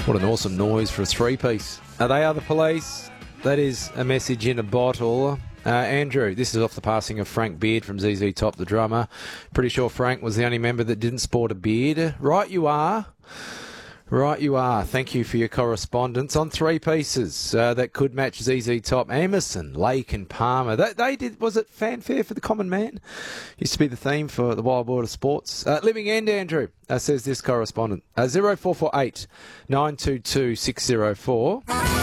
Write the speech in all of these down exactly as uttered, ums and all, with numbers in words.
What an awesome noise for a three-piece. Are they other police? That is a message in a bottle. Uh, Andrew, this is off the passing of Frank Beard from Z Z Top, the drummer. Pretty sure Frank was the only member that didn't sport a beard. Right you are. Right you are. Thank you for your correspondence on three pieces uh, that could match Z Z Top. Emerson, Lake and Palmer. They, they did, was it Fanfare for the Common Man? Used to be the theme for the Wild World of Sports. Uh, Living End, Andrew, uh, says this correspondent. Uh, zero four four eight nine two two six zero four.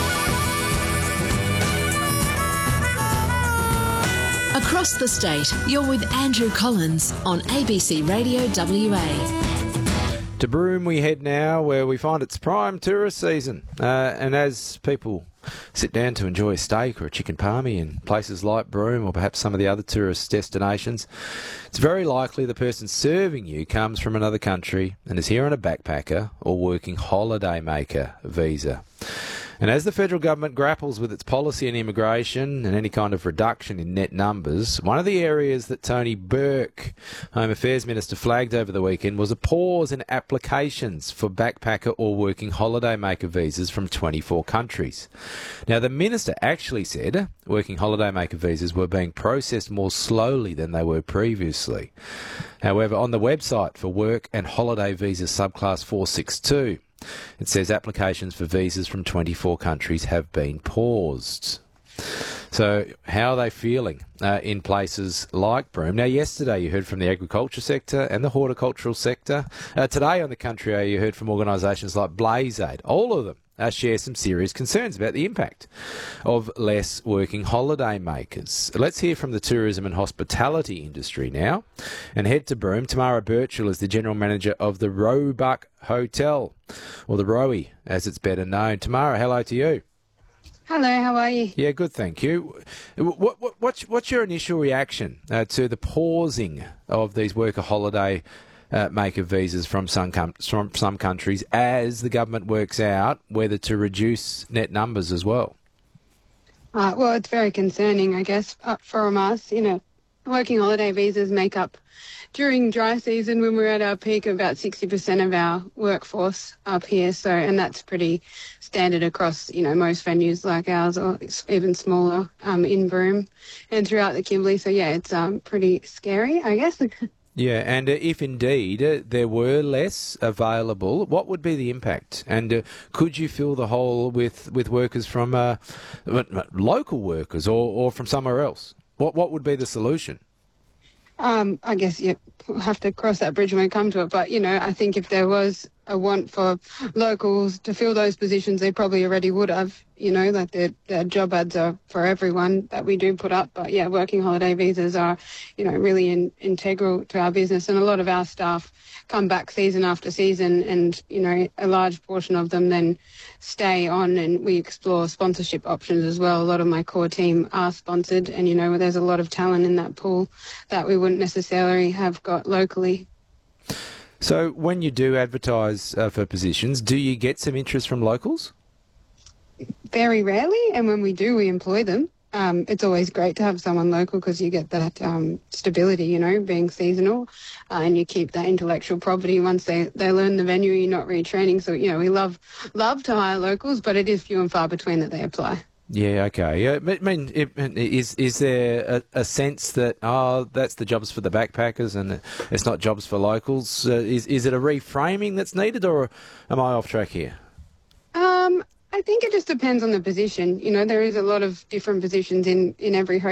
Across the state, you're with Andrew Collins on A B C Radio W A. To Broome we head now, where we find it's prime tourist season. Uh, and as people sit down to enjoy a steak or a chicken palmy in places like Broome or perhaps some of the other tourist destinations, it's very likely the person serving you comes from another country and is here on a backpacker or working holiday maker visa. And as the federal government grapples with its policy on immigration and any kind of reduction in net numbers, one of the areas that Tony Burke, Home Affairs Minister, flagged over the weekend was a pause in applications for backpacker or working holiday maker visas from twenty-four countries. Now, the Minister actually said working holiday maker visas were being processed more slowly than they were previously. However, on the website for Work and Holiday Visa Subclass four sixty-two, it says applications for visas from twenty-four countries have been paused. So how are they feeling uh, in places like Broome? Now, yesterday you heard from the agriculture sector and the horticultural sector. Uh, today on the Country Hour you heard from organisations like Blaze Aid. All of them uh, share some serious concerns about the impact of less working holiday makers. Let's hear from the tourism and hospitality industry now and head to Broome. Tamara Birchall is the General Manager of the Roebuck Hotel, or the Rowie as it's better known. Tamara, hello to you. Hello, how are you? Yeah, good, thank you. What, what, what's, what's your initial reaction uh, to the pausing of these worker holiday uh, maker visas from some, com- from some countries as the government works out whether to reduce net numbers as well? Uh, well, it's very concerning, I guess, uh, from us. You know, working holiday visas make up, during dry season when we're at our peak, about sixty percent of our workforce up here. So, and that's pretty standard across, you know, most venues like ours or even smaller um, in Broome and throughout the Kimberley. So, yeah, it's um, pretty scary, I guess. Yeah, and uh, if indeed uh, there were less available, what would be the impact? And uh, could you fill the hole with, with workers from uh, local workers or, or from somewhere else? What what would be the solution? Um, I guess you have to cross that bridge when we come to it. But, you know, I think if there was a want for locals to fill those positions, they probably already would have, you know, like their, their job ads are for everyone that we do put up. But, yeah, working holiday visas are, you know, really in, integral to our business. And a lot of our staff come back season after season and, you know, a large portion of them then stay on, and we explore sponsorship options as well. A lot of my core team are sponsored, and, you know, there's a lot of talent in that pool that we wouldn't necessarily have got locally. So when you do advertise uh, for positions, do you get some interest from locals? Very rarely, and when we do, we employ them. Um, it's always great to have someone local because you get that um, stability, you know, being seasonal, uh, and you keep that intellectual property once they, they learn the venue, you're not retraining. So, you know, we love love to hire locals, but it is few and far between that they apply. Yeah, okay. I mean, is is there a, a sense that, oh, that's the jobs for the backpackers and it's not jobs for locals? Uh, is is it a reframing that's needed, or am I off track here? Um, I think it just depends on the position. You know, there is a lot of different positions in, in every